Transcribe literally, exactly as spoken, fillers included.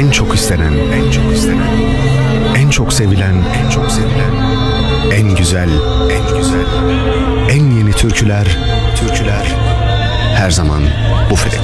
En çok istenen, en çok istenen, en çok sevilen, en çok sevilen, en güzel, en güzel, en yeni türküler, türküler her zaman bu frekanslarda.